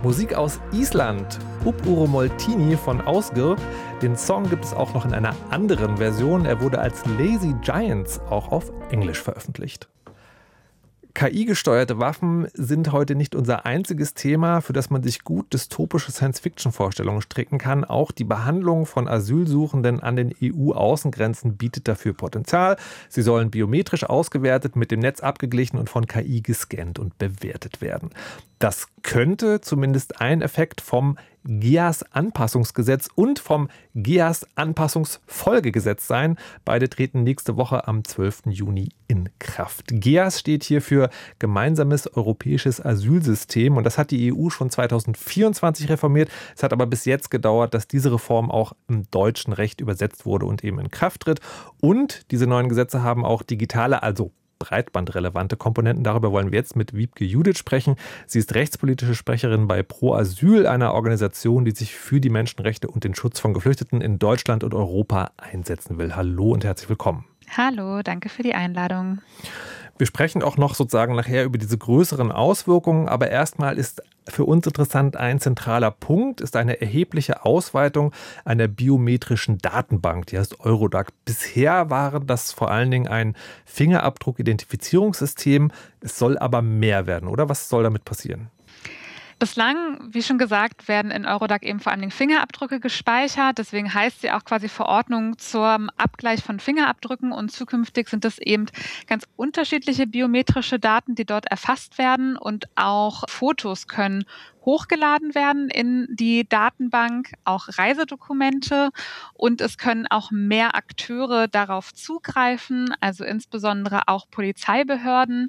Musik aus Island, Up Uro Moltini von Ausgir. Den Song gibt es auch noch in einer anderen Version. Er wurde als Lazy Giants auch auf Englisch veröffentlicht. KI-gesteuerte Waffen sind heute nicht unser einziges Thema, für das man sich gut dystopische Science-Fiction-Vorstellungen stricken kann. Auch die Behandlung von Asylsuchenden an den EU-Außengrenzen bietet dafür Potenzial. Sie sollen biometrisch ausgewertet, mit dem Netz abgeglichen und von KI gescannt und bewertet werden. Das könnte zumindest ein Effekt vom GEAS-Anpassungsgesetz und vom GEAS-Anpassungsfolgegesetz sein. Beide treten nächste Woche am 12. Juni in Kraft. GEAS steht hier für Gemeinsames Europäisches Asylsystem und das hat die EU schon 2024 reformiert. Es hat aber bis jetzt gedauert, dass diese Reform auch im deutschen Recht übersetzt wurde und eben in Kraft tritt. Und diese neuen Gesetze haben auch digitale, also breitbandrelevante Komponenten. Darüber wollen wir jetzt mit Wiebke Judith sprechen. Sie ist rechtspolitische Sprecherin bei Pro Asyl, einer Organisation, die sich für die Menschenrechte und den Schutz von Geflüchteten in Deutschland und Europa einsetzen will. Hallo und herzlich willkommen. Hallo, danke für die Einladung. Wir sprechen auch noch sozusagen nachher über diese größeren Auswirkungen, aber erstmal ist für uns interessant, ein zentraler Punkt ist eine erhebliche Ausweitung einer biometrischen Datenbank, die heißt Eurodac. Bisher war das vor allen Dingen ein Fingerabdruck-Identifizierungssystem. Es soll aber mehr werden, oder? Was soll damit passieren? Bislang, wie schon gesagt, werden in Eurodac eben vor allem Fingerabdrücke gespeichert. Deswegen heißt sie auch quasi Verordnung zum Abgleich von Fingerabdrücken. Und zukünftig sind es eben ganz unterschiedliche biometrische Daten, die dort erfasst werden. Und auch Fotos können hochgeladen werden in die Datenbank, auch Reisedokumente. Und es können auch mehr Akteure darauf zugreifen, also insbesondere auch Polizeibehörden.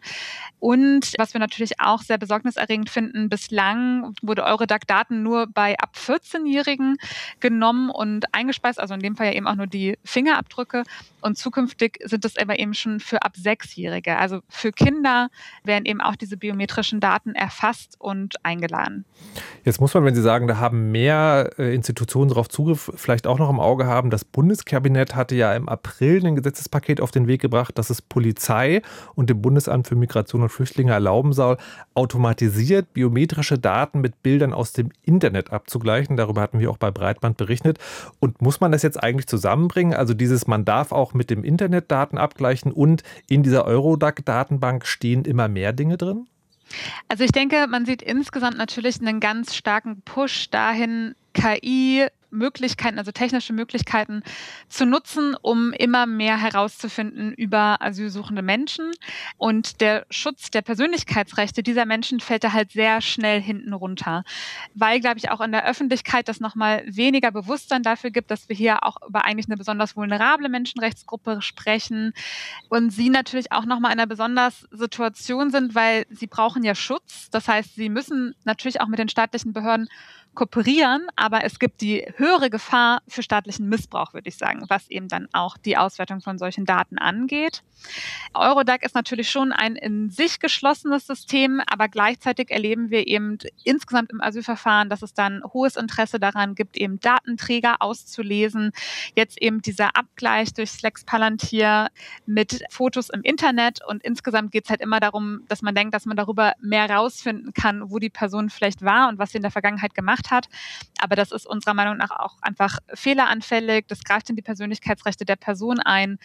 Und was wir natürlich auch sehr besorgniserregend finden, bislang wurde Eurodac-Daten nur bei ab 14-Jährigen genommen und eingespeist, also in dem Fall ja eben auch nur die Fingerabdrücke. Und zukünftig sind es aber eben schon für ab 6-Jährige. Also für Kinder werden eben auch diese biometrischen Daten erfasst und eingeladen. Jetzt muss man, wenn Sie sagen, da haben mehr Institutionen darauf Zugriff, vielleicht auch noch im Auge haben, das Bundeskabinett hatte ja im April ein Gesetzespaket auf den Weg gebracht, dass es Polizei und dem Bundesamt für Migration und Flüchtlinge erlauben soll, automatisiert biometrische Daten mit Bildern aus dem Internet abzugleichen. Darüber hatten wir auch bei Breitband berichtet. Und muss man das jetzt eigentlich zusammenbringen? Also man darf auch mit dem Internet Daten abgleichen und in dieser Eurodac-Datenbank stehen immer mehr Dinge drin? Also ich denke, man sieht insgesamt natürlich einen ganz starken Push dahin, KI-Möglichkeiten, also technische Möglichkeiten zu nutzen, um immer mehr herauszufinden über asylsuchende Menschen. Und der Schutz der Persönlichkeitsrechte dieser Menschen fällt da halt sehr schnell hinten runter. Weil, glaube ich, auch in der Öffentlichkeit das nochmal weniger Bewusstsein dafür gibt, dass wir hier auch über eigentlich eine besonders vulnerable Menschenrechtsgruppe sprechen. Und sie natürlich auch nochmal in einer besonders Situation sind, weil sie brauchen ja Schutz. Das heißt, sie müssen natürlich auch mit den staatlichen Behörden kooperieren, aber es gibt die höhere Gefahr für staatlichen Missbrauch, würde ich sagen, was eben dann auch die Auswertung von solchen Daten angeht. Eurodac ist natürlich schon ein in sich geschlossenes System, aber gleichzeitig erleben wir eben insgesamt im Asylverfahren, dass es dann hohes Interesse daran gibt, eben Datenträger auszulesen. Jetzt eben dieser Abgleich durch Lex Palantir mit Fotos im Internet und insgesamt geht es halt immer darum, dass man denkt, dass man darüber mehr rausfinden kann, wo die Person vielleicht war und was sie in der Vergangenheit gemacht hat. Aber das ist unserer Meinung nach auch einfach fehleranfällig. Das greift in die Persönlichkeitsrechte der Person ein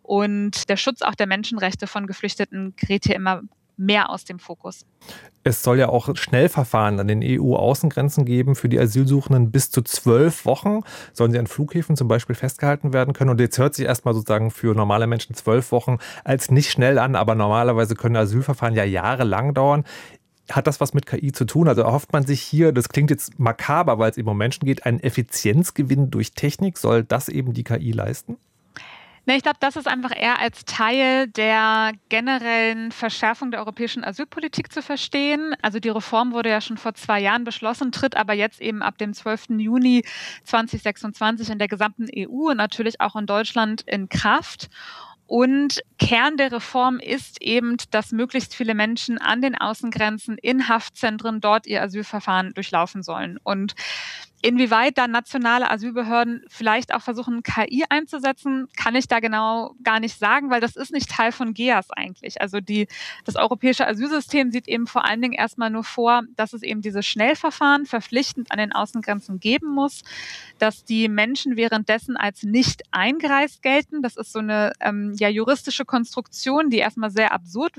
und der Schutz auch der Menschenrechte von Geflüchteten gerät hier immer mehr aus dem Fokus. Es soll ja auch Schnellverfahren an den EU-Außengrenzen geben für die Asylsuchenden. Bis zu 12 Wochen sollen sie an Flughäfen zum Beispiel festgehalten werden können. Und jetzt hört sich erstmal sozusagen für normale Menschen 12 Wochen als nicht schnell an, aber normalerweise können Asylverfahren ja jahrelang dauern. Hat das was mit KI zu tun? Also erhofft man sich hier, das klingt jetzt makaber, weil es eben um Menschen geht, einen Effizienzgewinn durch Technik? Soll das eben die KI leisten? Ich glaube, das ist einfach eher als Teil der generellen Verschärfung der europäischen Asylpolitik zu verstehen. Also die Reform wurde ja schon vor 2 Jahren beschlossen, tritt aber jetzt eben ab dem 12. Juni 2026 in der gesamten EU und natürlich auch in Deutschland in Kraft. Und Kern der Reform ist eben, dass möglichst viele Menschen an den Außengrenzen in Haftzentren dort ihr Asylverfahren durchlaufen sollen. Und Inwieweit dann nationale Asylbehörden vielleicht auch versuchen, KI einzusetzen, kann ich da genau gar nicht sagen, weil das ist nicht Teil von GEAS eigentlich. Also das europäische Asylsystem sieht eben vor allen Dingen erstmal nur vor, dass es eben diese Schnellverfahren verpflichtend an den Außengrenzen geben muss, dass die Menschen währenddessen als nicht eingereist gelten. Das ist so eine juristische Konstruktion, die erstmal sehr absurd